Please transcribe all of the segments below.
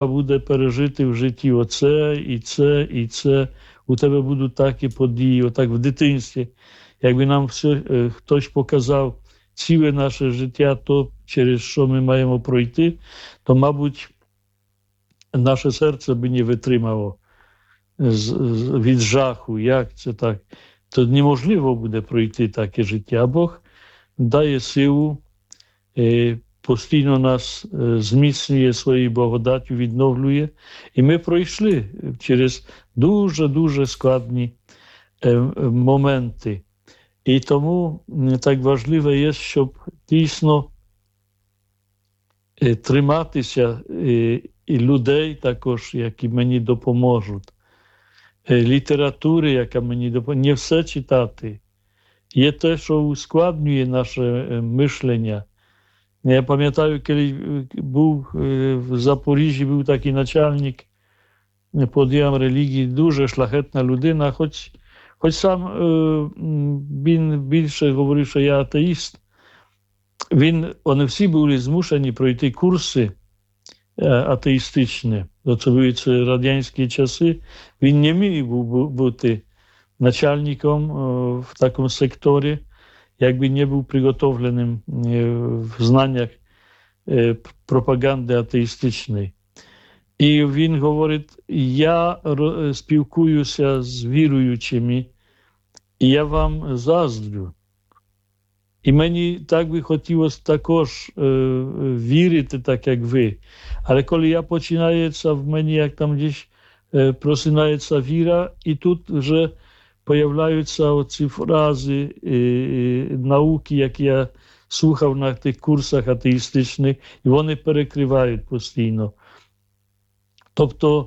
буде пережити в житті оце, і це, і це. У тебе будуть такі події, отак в дитинстві. Якби нам хтось показав ціле наше життя, то через що ми маємо пройти, то, мабуть, наше серце би не витримало від жаху, як це так. То неможливо буде пройти таке життя. А Бог дає силу, постійно нас зміцнює своєю благодаттю, відновлює. І ми пройшли через дуже-дуже складні моменти. І тому так важливо є, щоб дійсно триматися і людей також, які мені допоможуть. Літератури, яка мені допоможе, не все читати. Є те, що ускладнює наше мишлення. Я пам'ятаю, коли був в Запоріжжі, був такий начальник подіям релігії, дуже шляхетна людина, хоч сам він більше говорив, що я атеїст. Вони всі були змушені пройти курси атеїстичні. Це були радянські часи. Він не міг бути начальником в такому секторі, якби не був підготовленим в знаннях пропаганди атеїстичної. І він говорить, я спілкуюся з віруючими, і я вам заздрю. І мені так би хотілося також вірити, так як ви. Але коли я починається в мені, як там десь просинається віра, і тут вже появляються оці фрази науки, які я слухав на тих курсах атеїстичних, і вони перекривають постійно. Тобто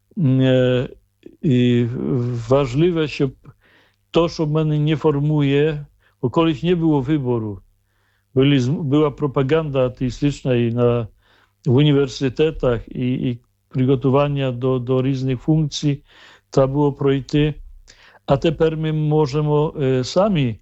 важливо, щоб то, що мене не формує, бо колись не було вибору. Була пропаганда атеїстична і в університетах, і приготування до різних функцій треба було пройти. А тепер ми можемо самі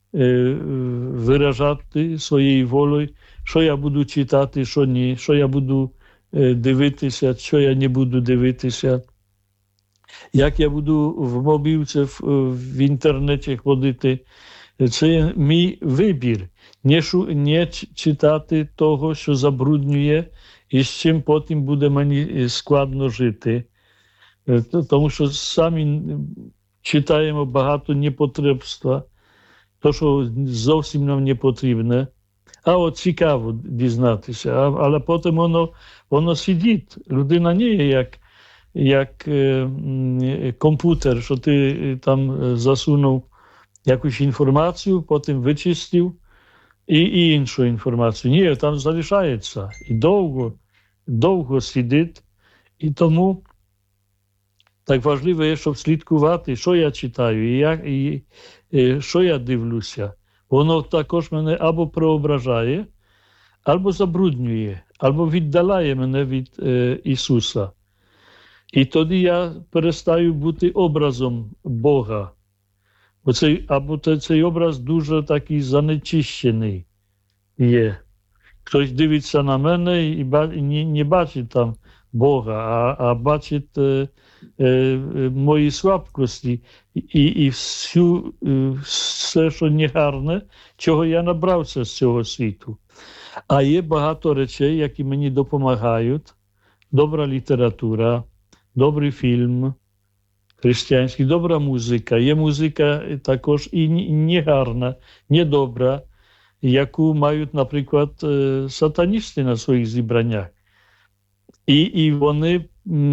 виражати своєю волею, що я буду читати, що ні, що я буду дивитися, що я не буду дивитися, як я буду в мобілці, в інтернеті ходити. Це мій вибір. Не читати того, що забруднює, і з чим потім буде мені складно жити. Тому що самі читаємо багато непотребства, то, що зовсім нам не потрібне. А от цікаво дізнатися, але потім воно сидить. Людина не є як комп'ютер, що ти там засунув якусь інформацію, потім вичистив і іншу інформацію. Ні, там залишається і довго сидить. І тому так важливо є, щоб слідкувати, що я читаю і що я дивлюся. Воно також мене або преображає, або забруднює, або віддаляє мене від Ісуса. І тоді я перестаю бути образом Бога. Або цей образ дуже такий занечищений є. Хтось дивиться на мене і не бачить там Бога, а бачить мої слабкості і все, що негарне, чого я набрався з цього світу. А є багато речей, які мені допомагають. Добра література, добрий фільм християнський, добра музика. Є музика також і негарна, недобра, яку мають, наприклад, сатаністи на своїх зібраннях. І вони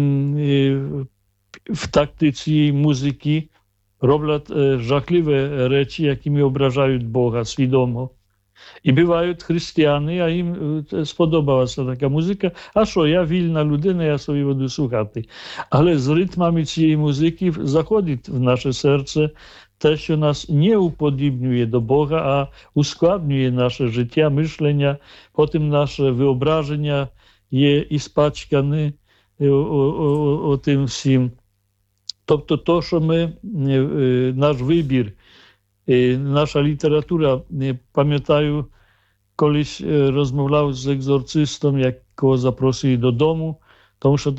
в такті цієї музики роблять жахливі речі, якими ображають Бога свідомо. І бувають християни, а їм сподобалася така музика. А що, я вільна людина, я собі буду слухати. Але з ритмами цієї музики заходить в наше серце те, що нас не уподібнює до Бога, а ускладнює наше життя, мишлення, потім наше виображення є іспачкане отим всім. Тобто то, що наш вибір, наша література, пам'ятаю, колись розмовляв з екзорцистом, якого запросили додому, Тому що